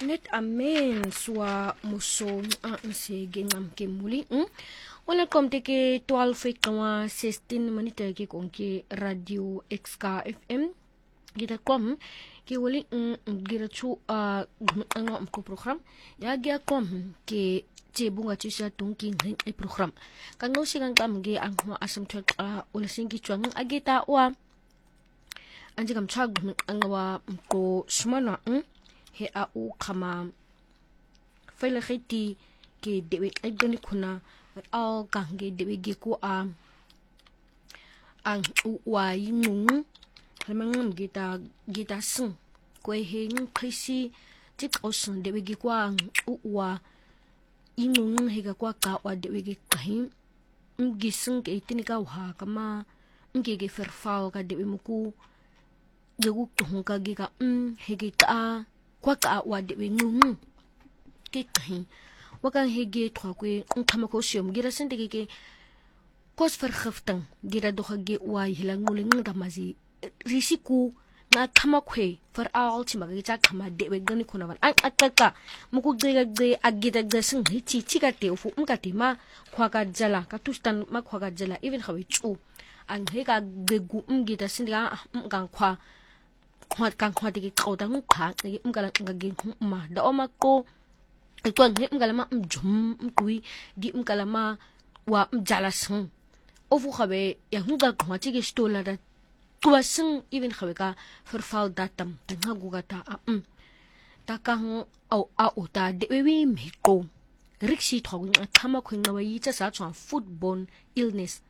net amen swa muso se gengam ke muli wala komte ke 12:16 minute ke konke radio XK FM kita kom ke wali gira chu ngam ko program ya ga kom ke che bunga chi sa tungking e program kan no sigang kam ge ang asam thak wala singi chuang agita wa anje kam chag angwa ko smana he a u kama fele khiti ke dewe agani kuna al kange dewe ge ko ang u wa yinung hamang gita sung ko he ng krisi tik osun dewe ge kwa u wa yinung he ga kwa ka wa dewe ge kahin ngisung ke tinika wa kama ngege ferfao ka dewe muku yogu tuhunga ge ka he ge ka kwa ka wa de nung ke kahin wakan hege thwa kwe khama ko siom gira sente ke kos vergifting gira do ge wa hilang muling da mazi risiko na khama kwe for all chima ge cha khama de we gani kuna wan an akaka muku ge agida ge sing chi ka te fu ka te ma khwa ka jala ka tustan ma khwa ka jala even khawi chu an he ka ge gu gida singa kan khwa kan khwa de ko da ngu kha ge ngala ngage ma da o ma ko ko nge ngala ma jum kui di ngala ma wa jala sung o fu khabe ya nga khwa chi ge stola da kwa sung even khabe ka verfal datam ta nga gu ga ta ta ka au au ta de we me ko rikshi thog nga thama khwing na wa yi cha sa chwa foodborne illness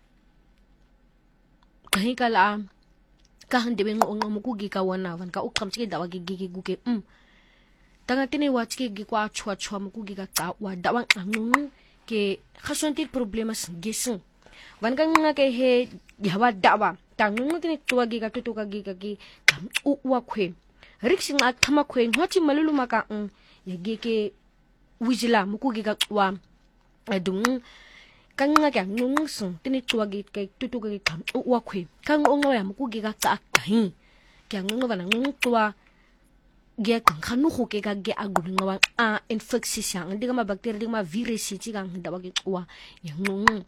kahi kala ka hande be ngo muku gi ka wana wan ka ukam chi da wa gi gu ke tanga tene wa chi gi kwa chwa muku gi ka wa da wan anu ke khasonti problemas gisun wan ka nga ke he ya wa da wa tang nu tene tuwa gi ka tu ka gi kam u wa khwe riksin a thama khwe ngwa chi malulu maka ya gi ke wijila muku gi ka wa adung kan nga kya ngung sung tini tuwa gi ke tutu gi kam wa khwe kan ngo ya muku gi ga ta kahin kya ngo ba ngung tuwa ge kan khanu khu ke ga ge agul ngawa infection sang diga ma bacteria diga ma virus chi ga da wa gi wa ya ngung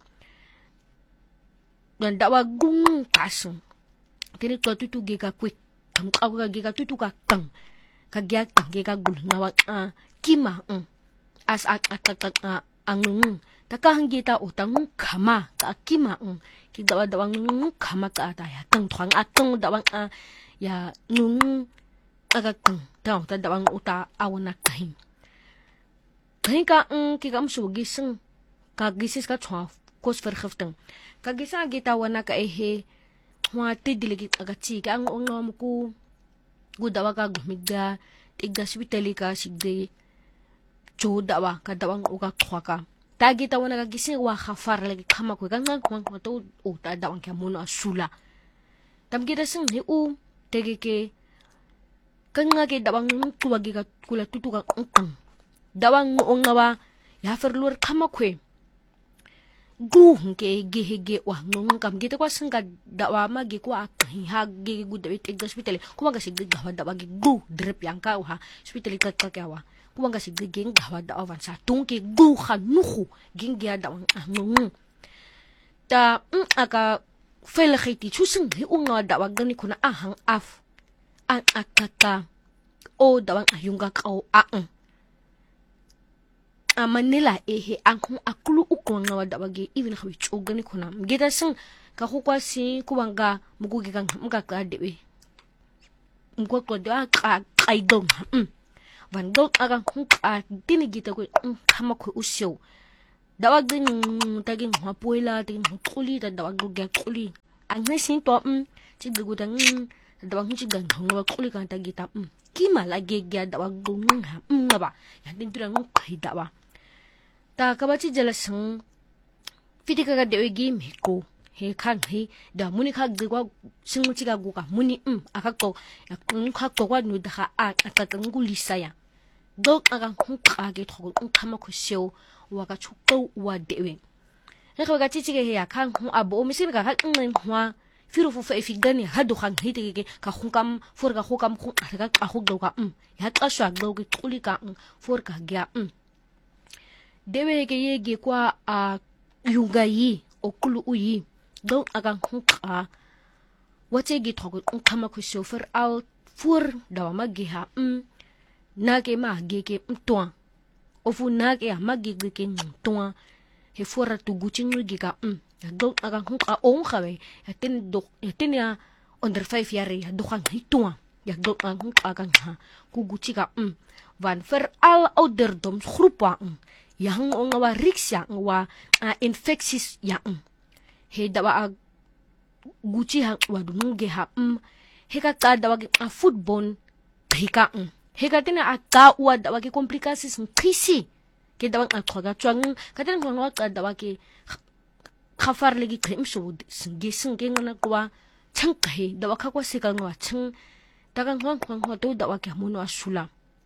dan da wa gung kasung tini tutu gi ga kwit kam ka ga gi ga tutu ka kang ka ge ga gul ngawa kima as angung taka hangita utang kama ka kima ki dawa kama ka ta ya tang thwang atang dawa ya nung aga tang ta dawa uta awna kahin ka ki gam su gising ka gisis ka chwa kos vergifting ka gisa gita wana ka ehe hwa ti diligi aga chi ka ngom ku gudawa ka gumigda tigda sibitali ka sigde cho dawa ka dawa uga khwa ka tagi tawa na kagising wa khafar lagi khama ko kan ko to o ta dawang kya mono asula tam kita sing he u tege ke kan nga ke dawang tuwa gi ka kula tutu ka tang dawang ngawa ya ferlur khama ko gu ke ge wa ngong kam kita kwa sing ka dawa ma gi kwa ha ge gu de te hospital kuma ga sig ga dawa gi gu drip yang ka wa hospital ka ka wa kuwanga si geng gawa da awan sa tungke gu khanuhu gengya da ngung ta aka fel khiti chusung hi unga da wagani kuna ahang af an akaka o da wan ayunga ka o manila ehe anku akulu ukonga wa da wage even khawi chugani kuna geda sing ka khokwa si kuwanga mugugi kan mga ka dewe mko ko da ka kaidong van dot aga ka dini gita ko kama ko usyo dawag din taging hapuela taging hukuli da dawag ga kuli ang nesin to chi gudang dawag chi gang ngwa kuli kan tagita kima lagi ga dawag gung ha ba yan din turang kai dawa ta ka ba chi jalasang fitika ga dewe gi me ko he kan he da muni ka gwa singu chi ga gu ka muni akako ya ka ko wa nu da akakang gulisaya dok aga ka ge thog kama ko seo wa ka chukko wa dewe he ka chi chi ge ya kan hu abo mi si ka ngai hwa firo fu fa ifigani hadu khang hite ke ka khungkam for ka khukam khu ka khugdo ka ya qashwa gdo ke qulika for ka gya dewe ke yege kwa a yungayi okulu uyi do akan khunka wate ge thogo kama khu chauffeur al for dawa magiha na ke ma ge ke mtwa ofu na ke ma ge ke mtwa he fora tu guchin ge ka do akan khunka on khawe ya tin ya under 5 yare ya do khang hitwa ya do akan ha ku guchi ka van ver al ouderdom groepa yang ngawa riksya ngawa infecties ya he dawa guchi ha wadunge ha he ka dawa ke football hika he ka tena aka wa dawa ke complications ngisi ke dawa akhoga twang ka tena ngwa dawa ke khafar legi khem so singe ngana kwa changka he dawa ka kwa sika ngwa chang daga ngwa to dawa ke mono asula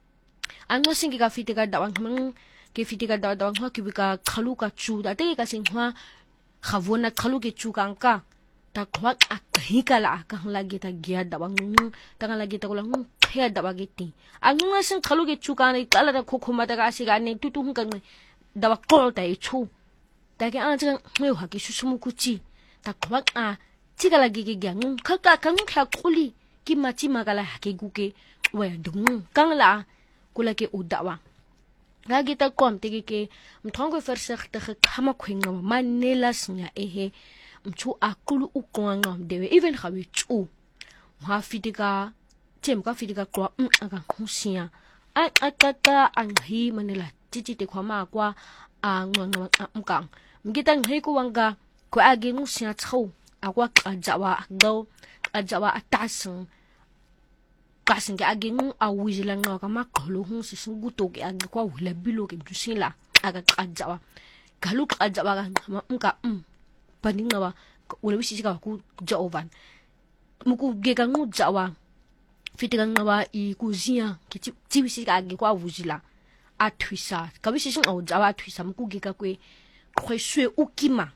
angno singi ka fitika dawa ke fitika dawa ngwa ke bika khalu ka chu da te ka singwa khavona khalu ke chu kangka ta khwa hikala ka lagi ta gya dawa ta lagi ta kulang he dawa giti angno sing khalu ke chu ka ni kala da khokhoma da ka siga ne tutu hun kan dawa ko ta chu ta ke an chang ngwe ha ke susumu kuchi ta khwa chiga lagi ke gya ka kha khuli ki machi magala ha ke guke wa dung kang la kula ke udawa ga gita kom te ke mthongo fersek te khama khwenga manela snya ehe mchu akulu ukwanga dewe even khawe chu ha fitika tem ka fitika kwa aka khusia akaka anghi manela chichi te khama kwa ngwanga mkang mgita ngai ku wanga ko age nu sia chau akwa kajawa do ajawa atasung kasing ke ageng awizila nga ka makholo hu sisinguto ke ag kwa hula bilo ke dusila aga kajawa galuk ajawa ka paninga wa wala wisi ka ku jaovan muku ge ka ngu jawa fitika nga wa I kuzia ke tiwisi ka ag kwa wuzila atwisa ka wisi sing aw jawa atwisa muku ge ka kwe khweswe ukima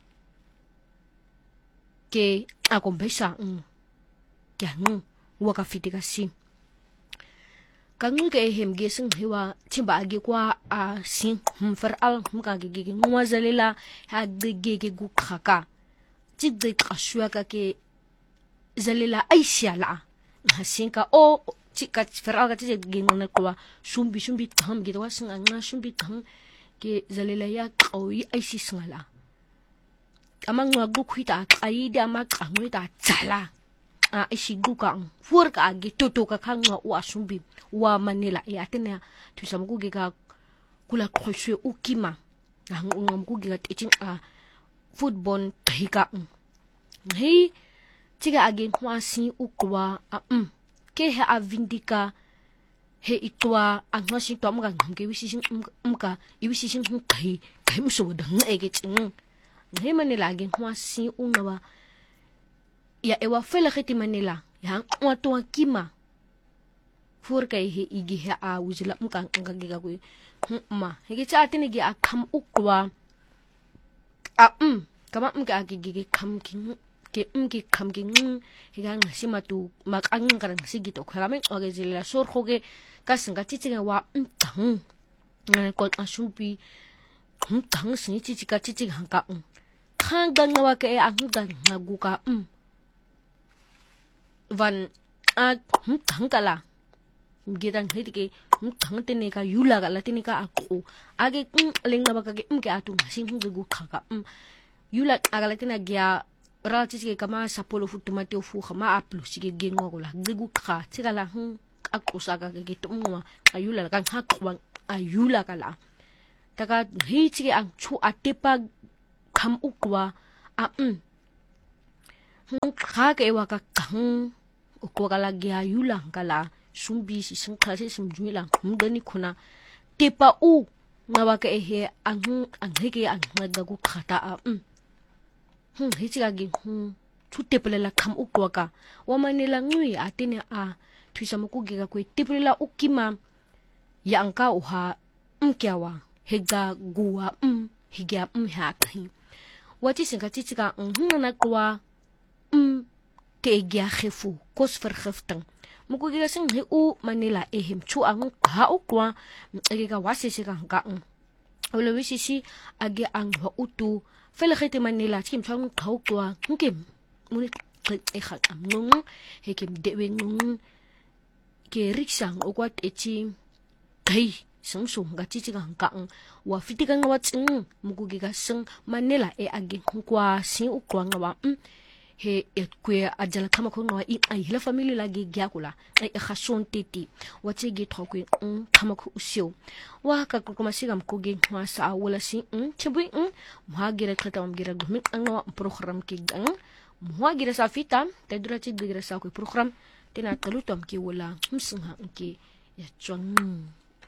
ke akombesa ke waka fitika si kangu ke hem ge sing hewa chimba age kwa sin fer al mka ge ngwazalela ha ge gu khaka jidde qashwa ka ke zalela aisha la hasinka o chika fer al ka ge ngona kwa shumbi tham ge wa sing anga shumbi tham ke zalela ya qawi aisi singala amangwa gu khita aida ma qangwe ta tsala ishiguka furka agi toto ka khangwa wa shumbi wa manila ya tena tusamuku ge ka kula khoshwe ukima ngam ku ge ka teaching football hika hei tiga agi kwasi ukwa ke ha avindika he itwa angwasi to mga nge wisishin mka iwisishin kai mso da ngege ting he manila agi kwasi ungawa ya ewa fela khiti manila ya watu kima furka he igi he wuzila mka ngage ga kwe ma he cha atini gi akam ukwa kama mka agi kam king ke kam king he ga ngasima tu mak angin karang sigito khame oge zila sor khoge kasinga titinga wa tang ngane ko asumpi tang sini titika hangka khanga ngawa ke angga ngaguka van thangkala gidan hitike thangtene ka yula gala tini ka aku age lengna baka ke ke atu sing gu khaka yula agala tina gya rati ke kama sapolo futumate ofu khama aplu sige gengo gola gu kha tigala aku saga ke tumwa ayula kan hakwa ayula kala taka hitike ang chu atepa kham ukwa kha ke wa ka kang ukwa kala gya yula kala sumbi si singkase simjumila mdani kuna tepa ngawa ke he ang heke ang ngadagu khata hichiga gi chu tepelela kham ukwa ka wamanela ngui atene thuisamuku ge ka kwe tepelela ukima ya angka uha mkyawa hega guwa higya ha kai wati singa chichiga na kwa te gya khifu kos vergifting muku giga sing hi u manila ehim chu ang ha u kwa giga wasisi ka gang olo wisisi age ang ho utu fele khite manila tim chang khau kwa ngim muni e khat am nung hekim dewe nung ke riksang o kwat echi kai sung ga chi gang gang wa fiti gang wa ching muku giga sing manila e age kwa si u kwa ngawa he kwe ajala kama ko no I hila family la gi gyakula ai khason titi wache gi thokwe kama ko usio wa ka ko masigam ko gi ma sa wala si chibui ma gira khata am gira gumit ang program ki gang ma gira sa fita te dura chi gira sa ko program tina talutom ki wala msinga ki ya chong